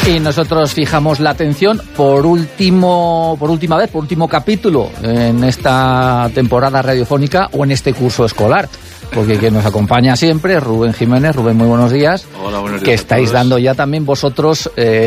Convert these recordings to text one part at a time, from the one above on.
Y nosotros fijamos la atención por última vez, por último capítulo en esta temporada radiofónica o en este curso escolar. Porque quien nos acompaña siempre es Rubén Jiménez. Rubén, muy buenos días. Hola, buenos días. Que estáis dando ya también vosotros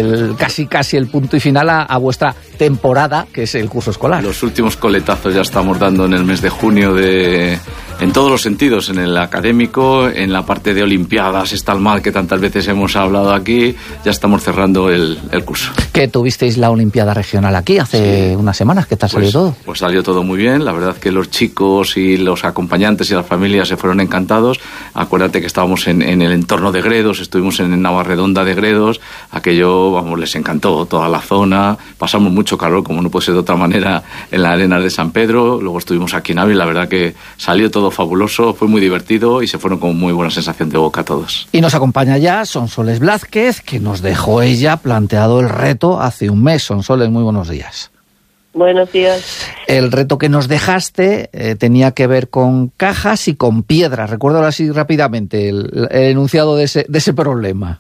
casi el punto y final a vuestra temporada, que es el curso escolar. Los últimos coletazos ya estamos dando en el mes de junio en todos los sentidos, en el académico, en la parte de Olimpiadas, está el mal que tantas veces hemos hablado aquí, ya estamos cerrando el curso. Que tuvisteis la Olimpiada Regional aquí hace unas semanas, ¿qué tal salió todo? Pues salió todo muy bien, la verdad que los chicos y los acompañantes y las familias se fueron encantados. Acuérdate que estábamos en el entorno de Gredos, estuvimos en Navarredonda de Gredos, aquello, vamos, les encantó, toda la zona, pasamos mucho calor, como no puede ser de otra manera, en las arenas de San Pedro, luego estuvimos aquí en Ávila, la verdad que salió todo fabuloso, fue muy divertido y se fueron con muy buena sensación de boca todos. Y nos acompaña ya Sonsoles Blázquez, que nos dejó ella planteado el reto hace un mes. Sonsoles, muy buenos días. Buenos días. El reto que nos dejaste tenía que ver con cajas y con piedras. Recuérdalo así rápidamente, el enunciado de ese problema.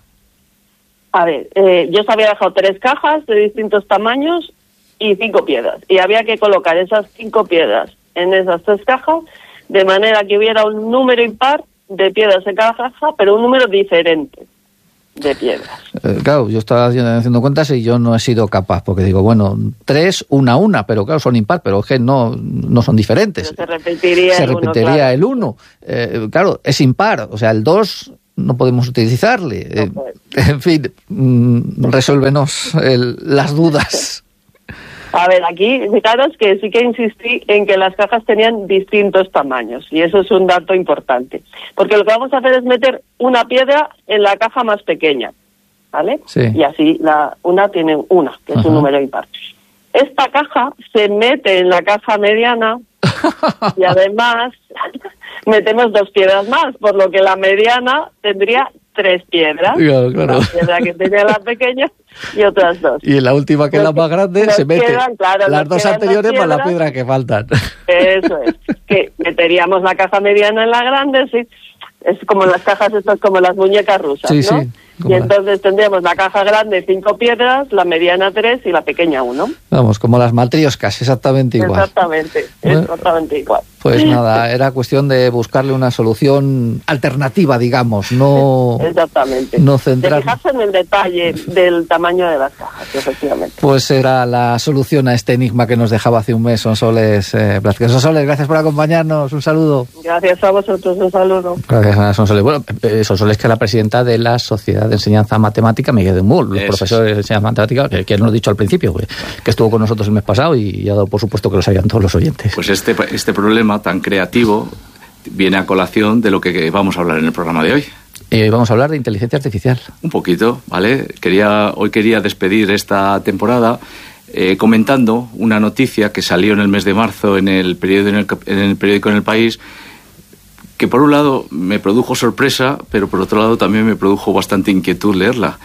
A ver, yo os había dejado 3 cajas de distintos tamaños y 5 piedras. Y había que colocar esas 5 piedras en esas 3 cajas, de manera que hubiera un número impar de piedras en cada caja, pero un número diferente de piedras. Claro, yo estaba haciendo cuentas y yo no he sido capaz, porque digo, bueno, 3, una, pero claro, son impar, pero es que no son diferentes. Pero se repetiría el 1. Claro, es impar, o sea, el 2 no podemos utilizarle. No en fin, resuélvenos las dudas. A ver, aquí, fijaros que sí que insistí en que las cajas tenían distintos tamaños, y eso es un dato importante. Porque lo que vamos a hacer es meter una piedra en la caja más pequeña, ¿vale? Sí. Y así una tiene una, que es un número impar. Esta caja se mete en la caja mediana y además metemos 2 piedras más, por lo que la mediana tendría 3 piedras. Claro. La piedra que tenía la pequeña y otras 2. Y en la última, que es la más grande, se mete las 2 anteriores más la piedra que faltan. Eso es, que meteríamos la caja mediana en la grande, sí. Es como las cajas estas, como las muñecas rusas, sí, ¿no? Sí. Y entonces tendríamos la caja grande 5 piedras, la mediana 3 y la pequeña 1. Vamos, como las matrioscas, exactamente igual. Exactamente igual. Pues nada, era cuestión de buscarle una solución alternativa, digamos, no... Exactamente. No centrar... De fijarse en el detalle del tamaño de las cajas, efectivamente. Pues era la solución a este enigma que nos dejaba hace un mes Sonsoles Blázquez. Sonsoles, gracias por acompañarnos, un saludo. Gracias a vosotros, un saludo. Gracias a Sonsoles. Bueno, Sonsoles, que es la presidenta de la Sociedad de Enseñanza Matemática Miguel de Mul, los profesores de enseñanza matemática, que no lo he dicho al principio, que estuvo con nosotros el mes pasado y ha dado por supuesto que lo sabían todos los oyentes. Pues este problema tan creativo viene a colación de lo que vamos a hablar en el programa de hoy. Vamos a hablar de inteligencia artificial. Un poquito, ¿vale? Hoy quería despedir esta temporada comentando una noticia que salió en el mes de marzo en el periódico En el País, que por un lado me produjo sorpresa, pero por otro lado también me produjo bastante inquietud leerla.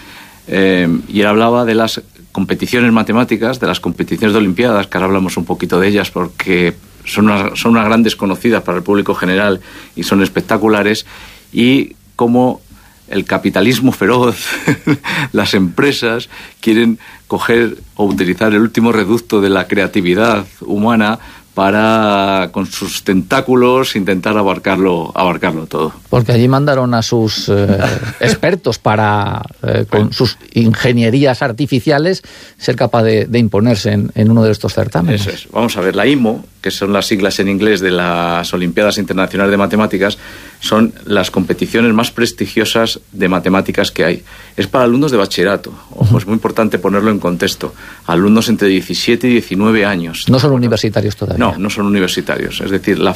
Y él hablaba de las competiciones matemáticas, de las competiciones de Olimpiadas, que ahora hablamos un poquito de ellas porque son unas grandes conocidas para el público general y son espectaculares, y cómo el capitalismo feroz, las empresas quieren coger o utilizar el último reducto de la creatividad humana para, con sus tentáculos, intentar abarcarlo todo. Porque allí mandaron a sus expertos para, con sus ingenierías artificiales, ser capaz de imponerse en uno de estos certámenes. Eso es. Vamos a ver, la IMO, que son las siglas en inglés de las Olimpiadas Internacionales de Matemáticas, son las competiciones más prestigiosas de matemáticas que hay. Es para alumnos de bachillerato. Ojo, es muy importante ponerlo en contexto. Alumnos entre 17 y 19 años. No son universitarios todavía. No son universitarios. Es decir, la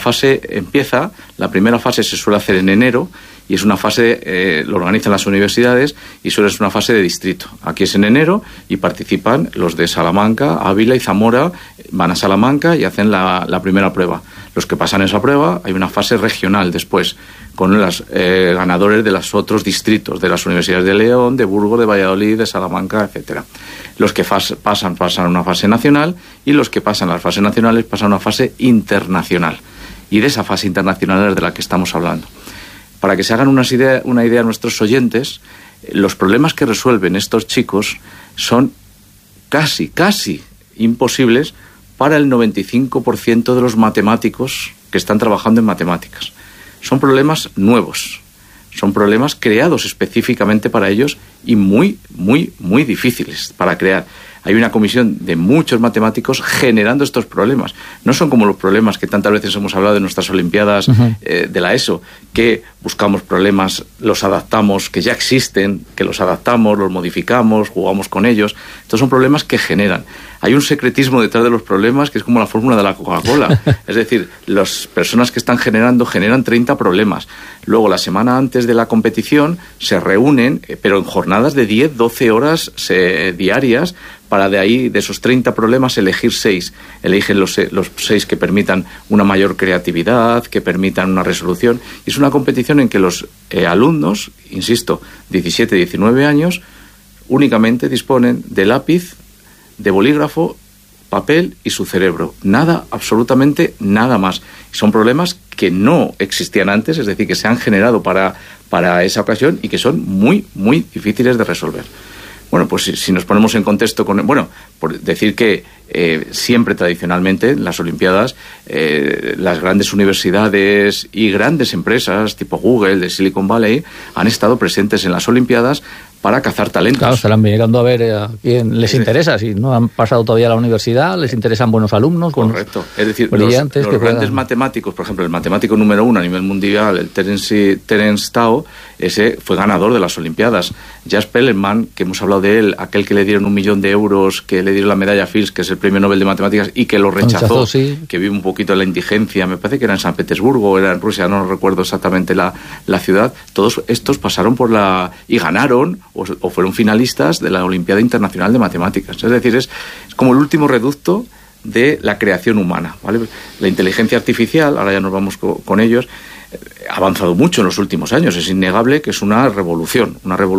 primera fase se suele hacer en enero, y es una fase, lo organizan las universidades, y suele ser una fase de distrito. Aquí es en enero y participan los de Salamanca, Ávila y Zamora, van a Salamanca y hacen la primera prueba. Los que pasan esa prueba, hay una fase regional después, con los ganadores de los otros distritos, de las universidades de León, de Burgos, de Valladolid, de Salamanca, etcétera. Los que pasan a una fase nacional, y los que pasan a las fases nacionales pasan a una fase internacional. Y de esa fase internacional es de la que estamos hablando. Para que se hagan una idea nuestros oyentes, los problemas que resuelven estos chicos son casi imposibles para el 95% de los matemáticos que están trabajando en matemáticas. Son problemas nuevos, son problemas creados específicamente para ellos y muy difíciles para crear. Hay una comisión de muchos matemáticos generando estos problemas. No son como los problemas que tantas veces hemos hablado en nuestras Olimpiadas de la ESO, que buscamos problemas, los adaptamos, que ya existen, que los adaptamos, los modificamos, jugamos con ellos. Estos son problemas que generan. Hay un secretismo detrás de los problemas que es como la fórmula de la Coca-Cola. Es decir, las personas que están generan 30 problemas. Luego, la semana antes de la competición, se reúnen, pero en jornadas de 10, 12 horas diarias, para de ahí, de esos 30 problemas, elegir 6. Eligen los 6 que permitan una mayor creatividad, que permitan una resolución. Y es una competición en que los alumnos, insisto, 17, 19 años, únicamente disponen de lápiz, de bolígrafo, papel y su cerebro. Nada, absolutamente nada más. Son problemas que no existían antes, es decir, que se han generado para esa ocasión y que son muy difíciles de resolver. Bueno, pues si nos ponemos en contexto con... Bueno, por decir que siempre tradicionalmente en las Olimpiadas las grandes universidades y grandes empresas tipo Google, de Silicon Valley, han estado presentes en las Olimpiadas para cazar talentos. Claro, estarán mirando a ver a quién les interesa. Si no han pasado todavía a la universidad, les interesan buenos alumnos. Correcto. Es decir, brillantes, los grandes matemáticos, por ejemplo, el matemático número 1 a nivel mundial, el Terence Tao, ese fue ganador de las Olimpiadas. Jas Pellerman, que hemos hablado de él, aquel que le dieron 1 millón de euros, que le dieron la medalla Fields, que es el premio Nobel de Matemáticas, y que lo rechazó, sí. Que vive un poquito en la indigencia, me parece que era en San Petersburgo o era en Rusia, no recuerdo exactamente la ciudad. Todos estos pasaron y ganaron o fueron finalistas de la Olimpiada Internacional de Matemáticas. Es decir, es como el último reducto de la creación humana, ¿vale? La inteligencia artificial, ahora ya nos vamos con ellos, ha avanzado mucho en los últimos años. Es innegable que es una revolución,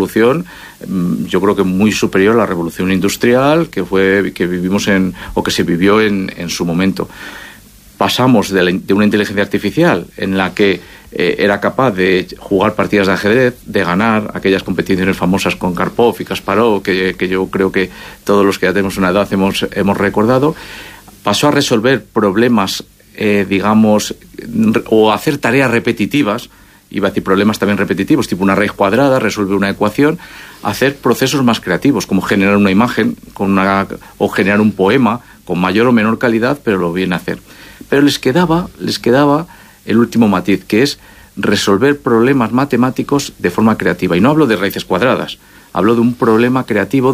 yo creo que muy superior a la revolución industrial que vivimos o que se vivió en su momento. Pasamos de una inteligencia artificial en la que era capaz de jugar partidas de ajedrez, de ganar aquellas competiciones famosas con Karpov y Kasparov, que yo creo que todos los que ya tenemos una edad hemos recordado. Pasó a resolver problemas, digamos, o hacer tareas repetitivas, iba a decir problemas también repetitivos, tipo una raíz cuadrada, resuelve una ecuación, hacer procesos más creativos, como generar una imagen o generar un poema con mayor o menor calidad, pero lo viene a hacer. Pero les quedaba el último matiz, que es resolver problemas matemáticos de forma creativa. Y no hablo de raíces cuadradas, hablo de un problema creativo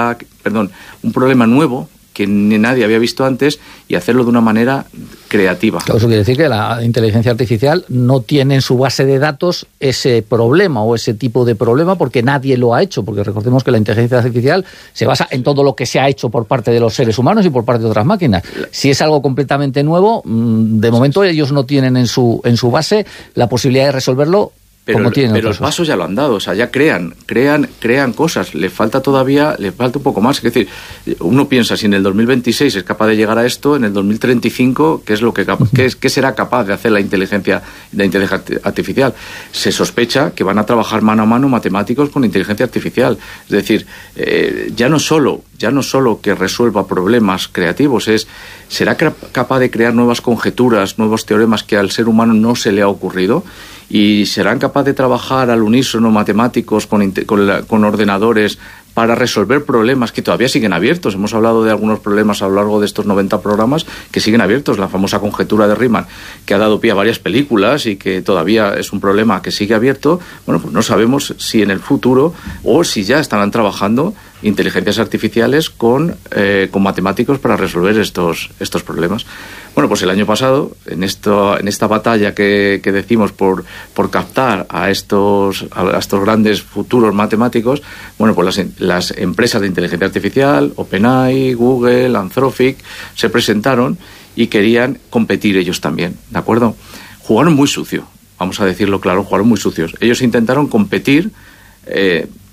un problema nuevo que nadie había visto antes y hacerlo de una manera creativa. Claro, eso quiere decir que la inteligencia artificial no tiene en su base de datos ese problema o ese tipo de problema porque nadie lo ha hecho, porque recordemos que la inteligencia artificial se basa en todo lo que se ha hecho por parte de los seres humanos y por parte de otras máquinas. Si es algo completamente nuevo, de momento ellos no tienen en su base la posibilidad de resolverlo. Pero los pasos ya lo han dado, o sea, ya crean cosas, le falta un poco más. Es decir, uno piensa, si en el 2026 es capaz de llegar a esto, en el 2035, ¿qué será capaz de hacer la inteligencia artificial? Se sospecha que van a trabajar mano a mano matemáticos con inteligencia artificial. Es decir, ya no solo que resuelva problemas creativos, será capaz de crear nuevas conjeturas, nuevos teoremas que al ser humano no se le ha ocurrido. Y serán capaces de trabajar al unísono matemáticos con ordenadores para resolver problemas que todavía siguen abiertos. Hemos hablado de algunos problemas a lo largo de estos 90 programas que siguen abiertos. La famosa conjetura de Riemann, que ha dado pie a varias películas y que todavía es un problema que sigue abierto. Bueno, pues no sabemos si en el futuro o si ya estarán trabajando inteligencias artificiales con matemáticos para resolver estos problemas. Bueno, pues el año pasado, en esta batalla que decimos por captar a estos grandes futuros matemáticos, bueno, pues las empresas de inteligencia artificial, OpenAI, Google, Anthropic, se presentaron y querían competir ellos también, ¿de acuerdo? Jugaron muy sucio, vamos a decirlo claro, jugaron muy sucios. Ellos intentaron competir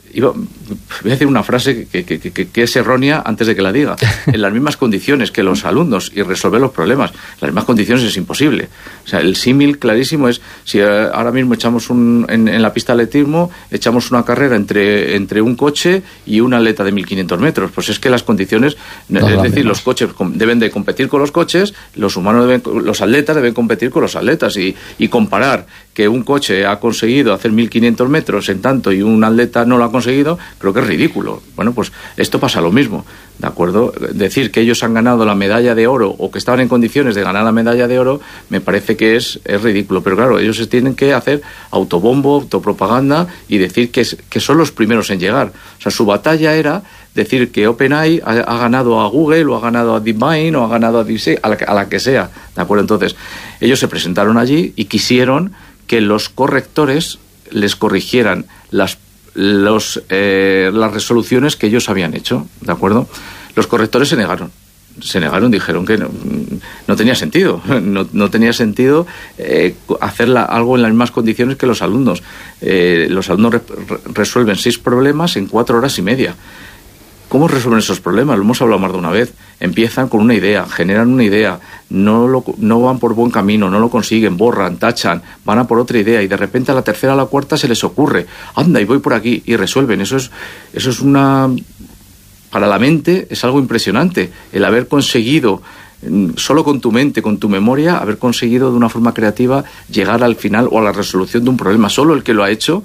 voy a decir una frase que es errónea antes de que la diga. En las mismas condiciones que los alumnos y resolver los problemas. En las mismas condiciones es imposible. O sea, el símil clarísimo es, si ahora mismo echamos en la pista de atletismo, echamos una carrera entre un coche y un atleta de 1.500 metros. Pues es que las condiciones, es decir, los coches deben de competir con los coches, los atletas deben competir con los atletas, y comparar que un coche ha conseguido hacer 1.500 metros en tanto y un atleta no lo ha conseguido, creo que es ridículo. Bueno, pues esto pasa lo mismo, ¿de acuerdo? Decir que ellos han ganado la medalla de oro o que estaban en condiciones de ganar la medalla de oro me parece que es ridículo, pero claro, ellos tienen que hacer autobombo, autopropaganda y decir que son los primeros en llegar. O sea, su batalla era decir que OpenAI ha ganado a Google o ha ganado a DeepMind o ha ganado a la que sea, ¿de acuerdo? Entonces, ellos se presentaron allí y quisieron que los correctores les corrigieran las resoluciones que ellos habían hecho, ¿de acuerdo? Los correctores se negaron, dijeron que no tenía sentido, no tenía sentido hacer algo en las mismas condiciones que los alumnos. Los alumnos resuelven 6 problemas en 4 horas y media. ¿Cómo resuelven esos problemas? Lo hemos hablado más de una vez. Empiezan con una idea, generan una idea, no van por buen camino, no lo consiguen, borran, tachan, van a por otra idea y de repente a la tercera o a la cuarta se les ocurre, anda, y voy por aquí, y resuelven. Eso es para la mente es algo impresionante, el haber conseguido, solo con tu mente, con tu memoria, haber conseguido de una forma creativa llegar al final o a la resolución de un problema. Solo el que lo ha hecho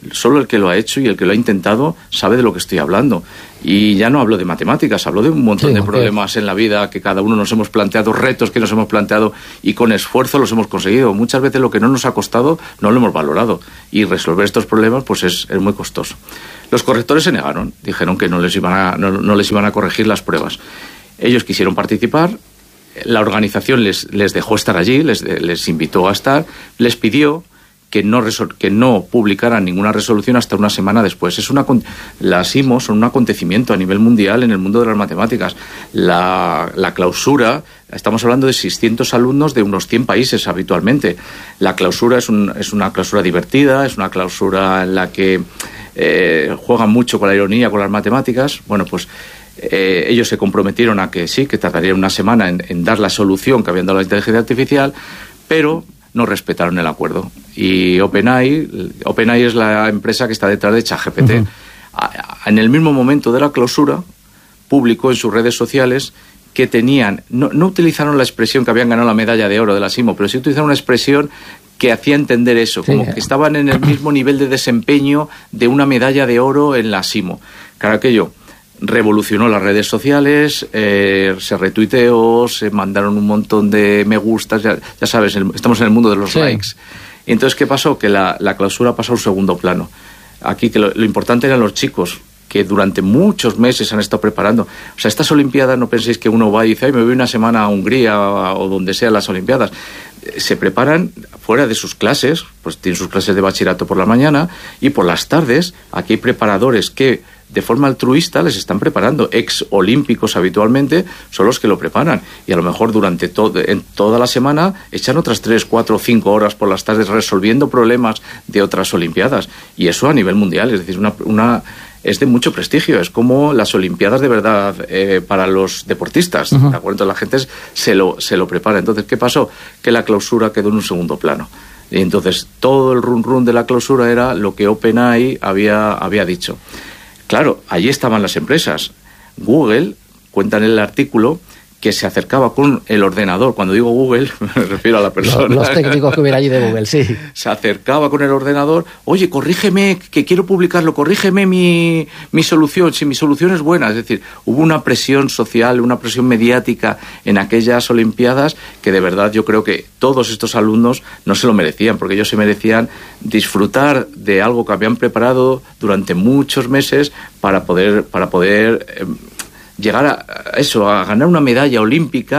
y el que lo ha intentado sabe de lo que estoy hablando. Y ya no hablo de matemáticas, hablo de un montón de problemas en la vida que cada uno nos hemos planteado, retos que nos hemos planteado y con esfuerzo los hemos conseguido. Muchas veces lo que no nos ha costado no lo hemos valorado y resolver estos problemas pues es muy costoso. Los correctores se negaron, dijeron que no les iban a corregir las pruebas. Ellos quisieron participar, la organización les dejó estar allí, les invitó a estar, les pidió que no publicaran ninguna resolución hasta una semana después. Las IMO son un acontecimiento a nivel mundial en el mundo de las matemáticas. La clausura, estamos hablando de 600 alumnos de unos 100 países habitualmente. La clausura es una clausura divertida, es una clausura en la que juegan mucho con la ironía, con las matemáticas. Bueno, pues ellos se comprometieron a que sí, que tardarían una semana en dar la solución que habían dado la inteligencia artificial, pero no respetaron el acuerdo. Y OpenAI es la empresa que está detrás de ChatGPT. Uh-huh. En el mismo momento de la clausura, publicó en sus redes sociales que no utilizaron la expresión que habían ganado la medalla de oro de la SIMO, pero sí utilizaron una expresión que hacía entender eso, como que estaban en el mismo nivel de desempeño de una medalla de oro en la SIMO. Claro, aquello revolucionó las redes sociales, se retuiteó, se mandaron un montón de me gustas, ya sabes, estamos en el mundo de los likes. Entonces, ¿qué pasó? Que la clausura pasó a un segundo plano. Aquí que lo importante eran los chicos, que durante muchos meses han estado preparando. O sea, estas Olimpiadas, no penséis que uno va y dice, me voy una semana a Hungría o donde sean las Olimpiadas. Se preparan fuera de sus clases, pues tienen sus clases de bachillerato por la mañana y por las tardes aquí hay preparadores que de forma altruista les están preparando. Ex olímpicos habitualmente son los que lo preparan y a lo mejor durante toda la semana echan otras 3, 4, 5 horas por las tardes resolviendo problemas de otras Olimpiadas, y eso a nivel mundial, es decir, es de mucho prestigio, es como las Olimpiadas de verdad para los deportistas. Uh-huh. ¿De acuerdo? La gente se lo prepara. Entonces, ¿qué pasó? Que la clausura quedó en un segundo plano. Y entonces todo el run de la clausura era lo que OpenAI había dicho. Claro, allí estaban las empresas. Google, cuenta en el artículo, que se acercaba con el ordenador. Cuando digo Google, me refiero a la persona. Los técnicos que hubiera allí de Google, sí. Se acercaba con el ordenador. Oye, corrígeme, que quiero publicarlo, corrígeme mi solución, si mi solución es buena. Es decir, hubo una presión social, una presión mediática en aquellas Olimpiadas que de verdad yo creo que todos estos alumnos no se lo merecían, porque ellos se merecían disfrutar de algo que habían preparado durante muchos meses para poder llegar a ganar una medalla olímpica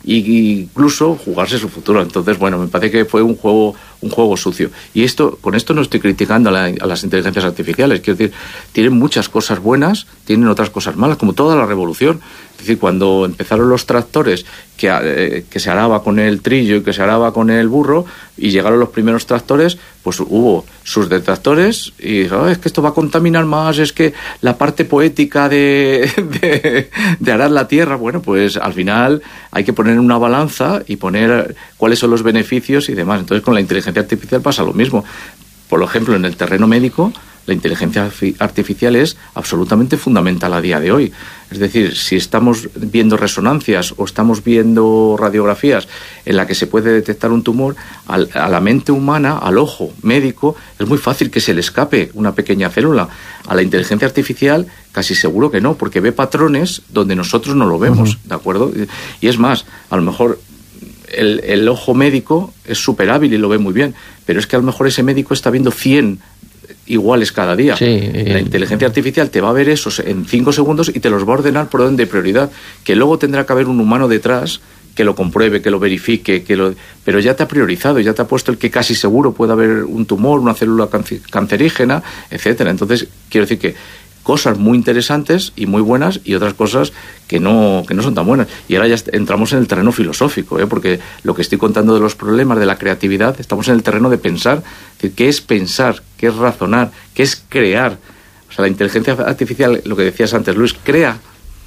incluso jugarse su futuro. Entonces, bueno, me parece que fue un juego sucio. Y con esto no estoy criticando a las inteligencias artificiales. Quiero decir, tienen muchas cosas buenas, tienen otras cosas malas, como toda la revolución. Es decir, cuando empezaron los tractores, que se araba con el trillo y que se araba con el burro, y llegaron los primeros tractores, pues hubo sus detractores y dijeron, es que esto va a contaminar más, es que la parte poética de arar la tierra. Bueno, pues al final hay que poner en una balanza y poner cuáles son los beneficios y demás. Entonces con la inteligencia artificial pasa lo mismo. Por ejemplo, en el terreno médico, la inteligencia artificial es absolutamente fundamental a día de hoy. Es decir, si estamos viendo resonancias o estamos viendo radiografías en la que se puede detectar un tumor, a la mente humana, al ojo médico, es muy fácil que se le escape una pequeña célula. A la inteligencia artificial casi seguro que no, porque ve patrones donde nosotros no lo vemos, ¿de acuerdo? Y es más, a lo mejor el ojo médico es súper hábil y lo ve muy bien, pero es que a lo mejor ese médico está viendo 100 iguales cada día. Sí, la inteligencia artificial te va a ver esos en 5 segundos y te los va a ordenar por orden de prioridad, que luego tendrá que haber un humano detrás que lo compruebe, que lo verifique, pero ya te ha priorizado, ya te ha puesto el que casi seguro puede haber un tumor, una célula cancerígena, etcétera. Entonces, quiero decir que cosas muy interesantes y muy buenas y otras cosas que no son tan buenas. Y ahora ya entramos en el terreno filosófico, porque lo que estoy contando de los problemas de la creatividad, estamos en el terreno de pensar. Es decir, ¿qué es pensar? ¿Qué es razonar? ¿Qué es crear? O sea, la inteligencia artificial, lo que decías antes, Luis, ¿crea?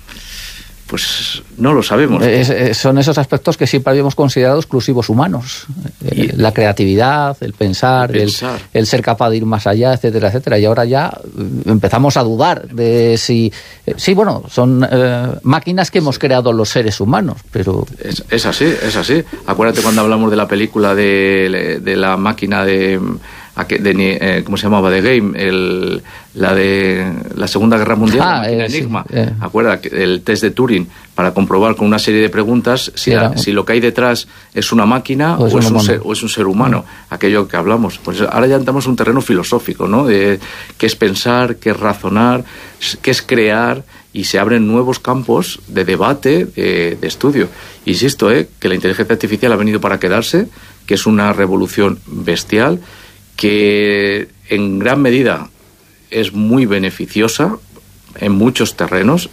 Pues no lo sabemos. Son esos aspectos que siempre habíamos considerado exclusivos humanos. La creatividad, el pensar, el ser capaz de ir más allá, etcétera, etcétera. Y ahora ya empezamos a dudar de si... Sí, bueno, son máquinas que hemos creado los seres humanos, pero... Es así. Acuérdate cuando hablamos de la película de la máquina ¿cómo se llamaba? The Game, la de la Segunda Guerra Mundial, la máquina Enigma. Acuérdate, el test de Turing, para comprobar con una serie de preguntas si lo que hay detrás es una máquina o es un ser humano, aquello que hablamos. Pues ahora ya entramos en un terreno filosófico, ¿no? De qué es pensar, qué es razonar, qué es crear, y se abren nuevos campos de debate, de estudio. Insisto, que la inteligencia artificial ha venido para quedarse, que es una revolución bestial, que en gran medida es muy beneficiosa en muchos terrenos,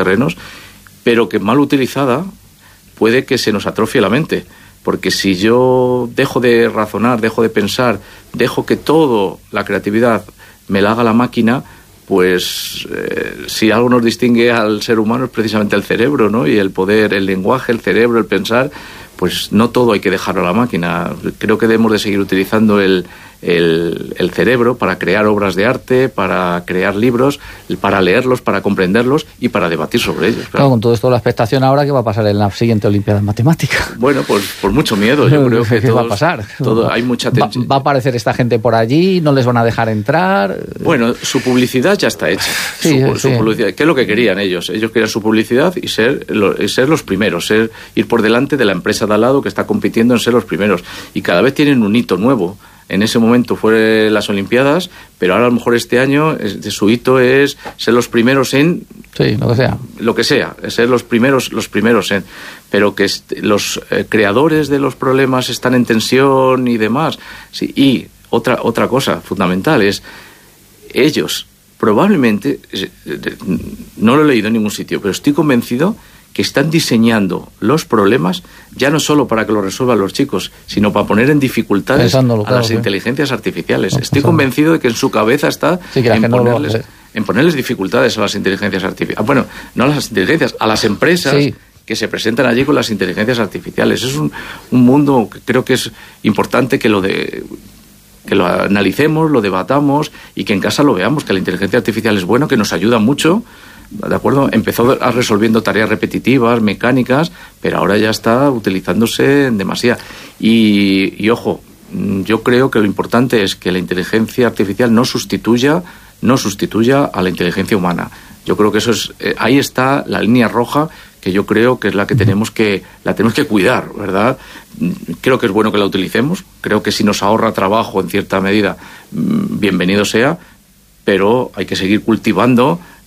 pero que mal utilizada puede que se nos atrofie la mente, porque si yo dejo de razonar, dejo de pensar, dejo que toda la creatividad me la haga la máquina, pues si algo nos distingue al ser humano es precisamente el cerebro, ¿no? Y el poder, el lenguaje, el cerebro, el pensar, pues no todo hay que dejarlo a la máquina. Creo que debemos de seguir utilizando el cerebro para crear obras de arte, para crear libros, para leerlos, para comprenderlos y para debatir sobre ellos. Claro, con todo esto la expectación ahora, ¿qué va a pasar en la siguiente Olimpiada de Matemática? Bueno, pues por mucho miedo, yo creo que ¿qué va a pasar? Hay mucha tensión. ¿Va a aparecer esta gente por allí? ¿No les van a dejar entrar? Bueno, su publicidad ya está hecha. Su publicidad. ¿Qué es lo que querían ellos? Ellos querían su publicidad y ser los primeros, ir por delante de la empresa de al lado que está compitiendo en ser los primeros. Y cada vez tienen un hito nuevo. En ese momento fue las Olimpiadas, pero ahora a lo mejor este año su hito es ser los primeros en... Sí, lo que sea, ser los primeros en... Pero que los creadores de los problemas están en tensión y demás. Sí, y otra cosa fundamental es ellos probablemente, no lo he leído en ningún sitio, pero estoy convencido que están diseñando los problemas ya no solo para que lo resuelvan los chicos, sino para poner en dificultades a las inteligencias artificiales. Estoy convencido de que en su cabeza está en ponerles dificultades a las inteligencias artificiales. Bueno, no a las inteligencias, a las empresas que se presentan allí con las inteligencias artificiales. Es un mundo que creo que es importante que lo analicemos, lo debatamos y que en casa lo veamos, que la inteligencia artificial es bueno, que nos ayuda mucho. ¿De acuerdo? Empezó resolviendo tareas repetitivas, mecánicas, pero ahora ya está utilizándose en demasía. Y ojo, yo creo que lo importante es que la inteligencia artificial no sustituya a la inteligencia humana. Yo creo que eso es, ahí está la línea roja, que yo creo que es la que tenemos que cuidar, ¿verdad? Creo que es bueno que la utilicemos, creo que si nos ahorra trabajo en cierta medida, bienvenido sea, pero hay que seguir cultivando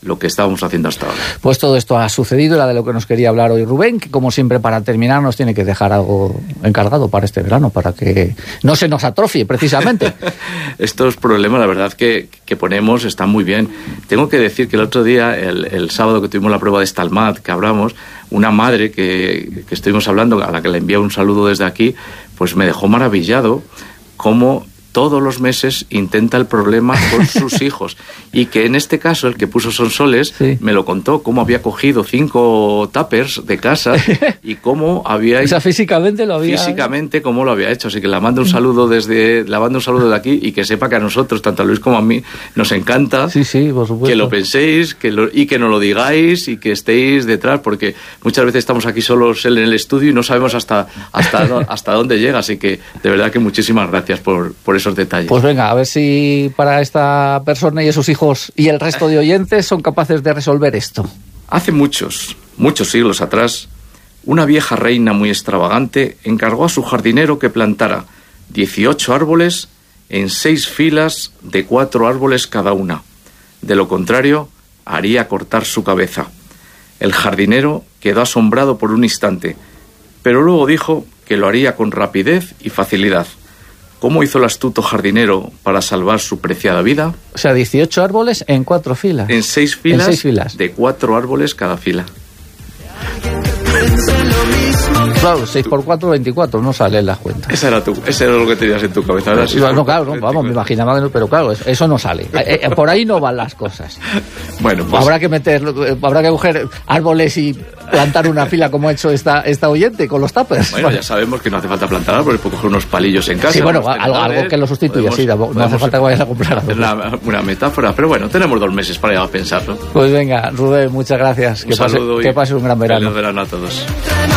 lo que estábamos haciendo hasta ahora. Pues todo esto ha sucedido, era de lo que nos quería hablar hoy Rubén, que como siempre para terminar nos tiene que dejar algo encargado para este verano, para que no se nos atrofie precisamente. Estos problemas, la verdad que ponemos están muy bien. Tengo que decir que el otro día, el sábado que tuvimos la prueba de Stalmat, que hablamos, una madre que estuvimos hablando, a la que le envío un saludo desde aquí, pues me dejó maravillado cómo todos los meses intenta el problema con sus hijos. Y que en este caso, el que puso Sonsoles, sí, me lo contó, cómo había cogido 5 tuppers de casa y cómo había... O sea, físicamente lo había... Físicamente, cómo lo había hecho. Así que le mando un saludo desde aquí y que sepa que a nosotros, tanto a Luis como a mí, nos encanta, sí, por supuesto, que lo penséis y que nos lo digáis y que estéis detrás, porque muchas veces estamos aquí solos en el estudio y no sabemos hasta dónde llega. Así que, de verdad que muchísimas gracias por esos detalles. Pues venga, a ver si para esta persona y sus hijos y el resto de oyentes son capaces de resolver esto. Hace muchos siglos atrás, una vieja reina muy extravagante encargó a su jardinero que plantara 18 árboles en 6 filas de 4 árboles cada una. De lo contrario, haría cortar su cabeza. El jardinero quedó asombrado por un instante, pero luego dijo que lo haría con rapidez y facilidad. ¿Cómo hizo el astuto jardinero para salvar su preciada vida? O sea, 18 árboles en 4 filas. En 6 filas de 4 árboles cada fila. Claro, 6 por 4, 24, no salen las cuentas. Ese era lo que tenías en tu cabeza. No, claro, no, vamos, me imaginaba, pero claro, eso no sale. Por ahí no van las cosas. Bueno, pues... Habrá que coger árboles y plantar una fila como ha hecho esta oyente con los tuppers. Bueno, ya sabemos que no hace falta plantar árboles, puedes coger unos palillos en casa. Sí, bueno, algo que lo sustituya, sí, no hace falta que vayas a comprar árboles. Una metáfora, pero bueno, tenemos 2 meses para ir a pensarlo. Pues venga, Rubén, muchas gracias. Que pases un gran verano. Feliz verano a todos.